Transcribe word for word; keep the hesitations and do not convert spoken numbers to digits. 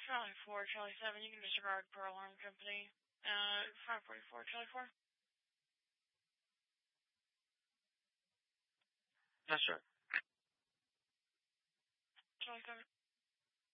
Charlie four, Charlie seven, you can disregard per alarm company. Uh, five forty-four, Charlie four. That's right. Charlie seven.